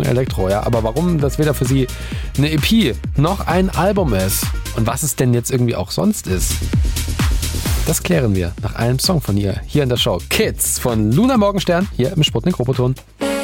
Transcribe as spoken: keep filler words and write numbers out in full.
Elektro, ja. Aber warum das weder für sie eine E P noch ein Album ist und was es denn jetzt irgendwie auch sonst ist, das klären wir nach einem Song von ihr hier in der Show. Kids von Luna Morgenstern hier im Sputnik Roboton.